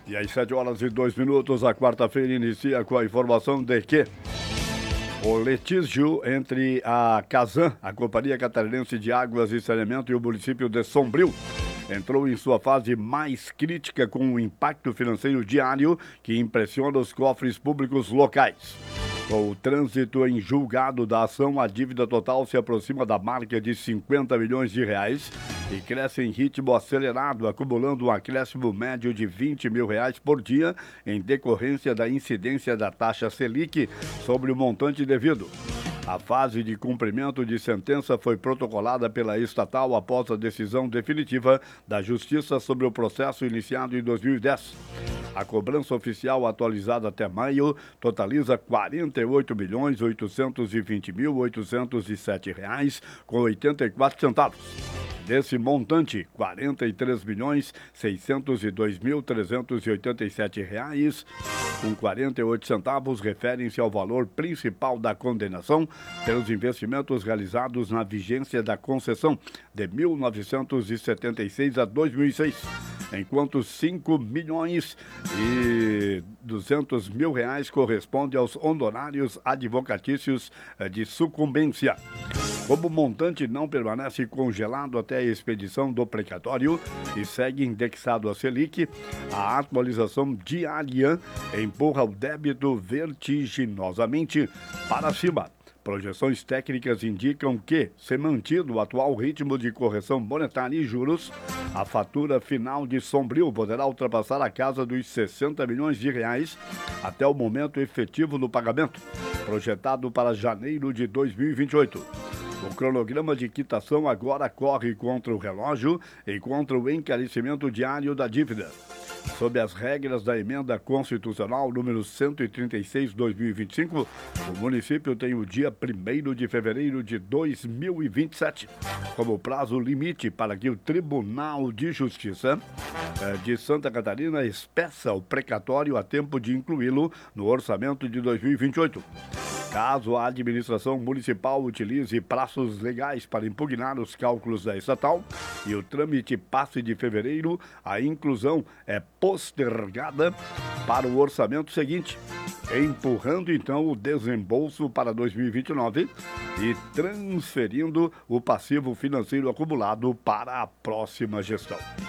E às 7h02, a quarta-feira inicia com a informação de que o litígio entre a Casan, a Companhia Catarinense de Águas e Saneamento, e o município de Sombrio entrou em sua fase mais crítica, com um impacto financeiro diário que impressiona os cofres públicos locais. Com o trânsito em julgado da ação, a dívida total se aproxima da marca de 50 milhões de reais e cresce em ritmo acelerado, acumulando um acréscimo médio de 20 mil reais por dia em decorrência da incidência da taxa Selic sobre o montante devido. A fase de cumprimento de sentença foi protocolada pela estatal após a decisão definitiva da Justiça sobre o processo iniciado em 2010. A cobrança oficial atualizada até maio totaliza R$ 48.820.807,84. Desse montante, R$ 43.602.387,48 referem-se ao valor principal da condenação pelos investimentos realizados na vigência da concessão de 1976 a 2006, enquanto R$ 5.200.000 corresponde aos honorários advocatícios de sucumbência. Como o montante não permanece congelado até a expedição do precatório e segue indexado a Selic, a atualização diária empurra o débito vertiginosamente para cima. Projeções técnicas indicam que, se mantido o atual ritmo de correção monetária e juros, a fatura final de Sombrio poderá ultrapassar a casa dos 60 milhões de reais até o momento efetivo do pagamento, projetado para janeiro de 2028. O cronograma de quitação agora corre contra o relógio e contra o encarecimento diário da dívida. Sob as regras da Emenda Constitucional número 136/2025, o município tem o dia 1º de fevereiro de 2027 como prazo limite para que o Tribunal de Justiça de Santa Catarina espeça o precatório a tempo de incluí-lo no orçamento de 2028. Caso a administração municipal utilize prazos legais para impugnar os cálculos da estatal e o trâmite passe de fevereiro, a inclusão é postergada para o orçamento seguinte, empurrando então o desembolso para 2029 e transferindo o passivo financeiro acumulado para a próxima gestão.